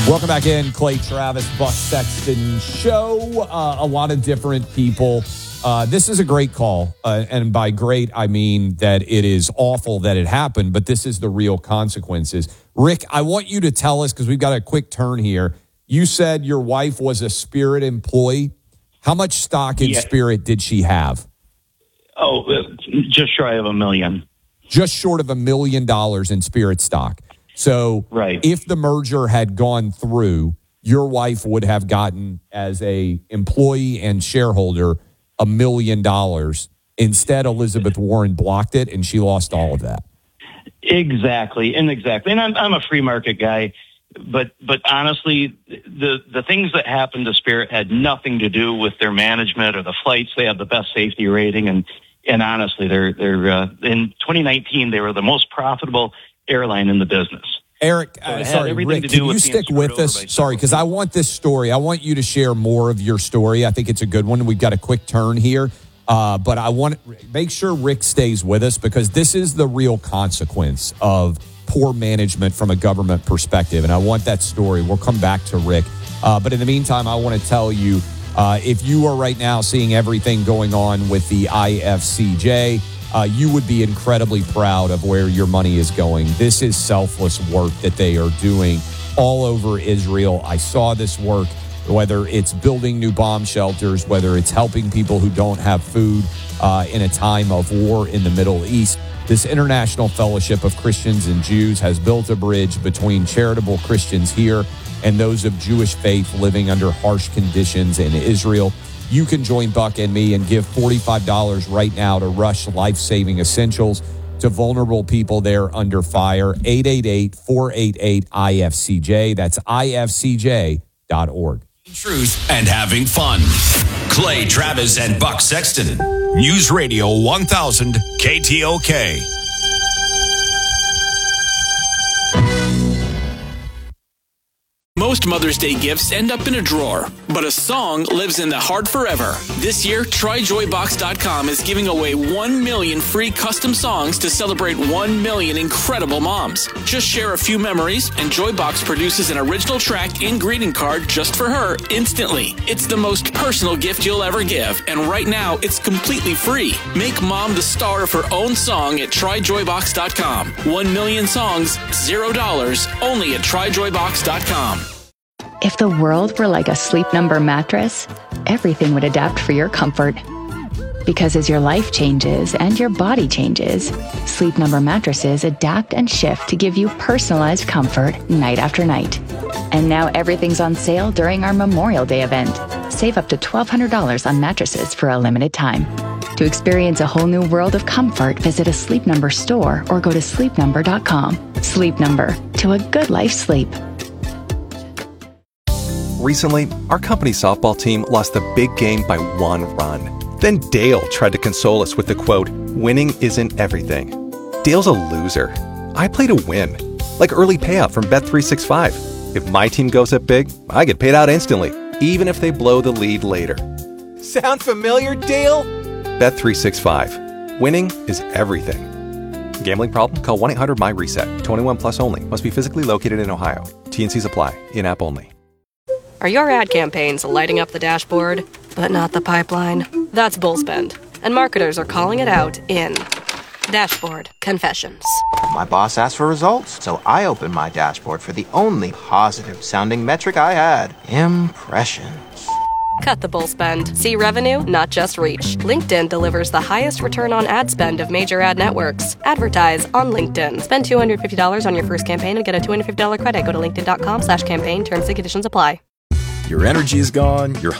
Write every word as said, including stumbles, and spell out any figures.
Welcome back in, Clay Travis, Buck Sexton Show. Uh, a lot of different people. Uh, this is a great call. Uh, and by great, I mean that it is awful that it happened, but this is the real consequences. Rick, I want you to tell us, because we've got a quick turn here. You said your wife was a Spirit employee. How much stock in yeah. Spirit did she have? Oh, just shy of a million. Just short of a million dollars in Spirit stock. So right. if the merger had gone through, your wife would have gotten, as a employee and shareholder, a million dollars. Instead, Elizabeth Warren blocked it, and she lost all of that. Exactly, and exactly. And I'm, I'm a free market guy, but but honestly, the the things that happened to Spirit had nothing to do with their management or the flights. They have the best safety rating, and and honestly, they're they're uh, in twenty nineteen they were the most profitable airline in the business. Eric, uh, so sorry, Rick, can you stick with us? Sorry, because I want this story. I want you to share more of your story. I think it's a good one. We've got a quick turn here, uh, but I want to make sure Rick stays with us, because this is the real consequence of poor management from a government perspective, and I want that story. We'll come back to Rick. Uh, but in the meantime, I want to tell you, uh, if you are right now seeing everything going on with the I F C J, Uh, you would be incredibly proud of where your money is going. This is selfless work that they are doing all over Israel. I saw this work, whether it's building new bomb shelters, whether it's helping people who don't have food uh, in a time of war in the Middle East. This International Fellowship of Christians and Jews has built a bridge between charitable Christians here and those of Jewish faith living under harsh conditions in Israel. You can join Buck and me and give forty-five dollars right now to Rush Life-Saving Essentials to vulnerable people there under fire. eight eight eight, four eight eight, I F C J. That's I F C J dot org. Truth and having fun. Clay Travis and Buck Sexton. News Radio one thousand K T O K. Most Mother's Day gifts end up in a drawer, but a song lives in the heart forever. This year, Try Joy Box dot com is giving away one million free custom songs to celebrate one million incredible moms. Just share a few memories, and Joybox produces an original track and greeting card just for her instantly. It's the most personal gift you'll ever give, and right now, it's completely free. Make mom the star of her own song at Try Joy Box dot com. One million songs, zero dollars, only at Try Joy Box dot com. If the world were like a Sleep Number mattress, everything would adapt for your comfort. Because as your life changes and your body changes, Sleep Number mattresses adapt and shift to give you personalized comfort night after night. And now everything's on sale during our Memorial Day event. Save up to twelve hundred dollars on mattresses for a limited time. To experience a whole new world of comfort, visit a Sleep Number store or go to sleep number dot com. Sleep Number, to a good life sleep. Recently, our company softball team lost the big game by one run. Then Dale tried to console us with the quote, "Winning isn't everything." Dale's a loser. I play to win. Like early payout from Bet three sixty-five. If my team goes up big, I get paid out instantly, even if they blow the lead later. Sound familiar, Dale? Bet three sixty-five. Winning is everything. Gambling problem? Call one eight hundred M Y reset. twenty-one plus only. Must be physically located in Ohio. T and C's apply. In-app only. Are your ad campaigns lighting up the dashboard, but not the pipeline? That's Bullspend, and marketers are calling it out in Dashboard Confessions. My boss asked for results, so I opened my dashboard for the only positive-sounding metric I had, impressions. Cut the bull spend. See revenue, not just reach. LinkedIn delivers the highest return on ad spend of major ad networks. Advertise on LinkedIn. Spend two hundred fifty dollars on your first campaign and get a two hundred fifty dollars credit. Go to linkedin dot com slash campaign. Terms and conditions apply. Your energy is gone, your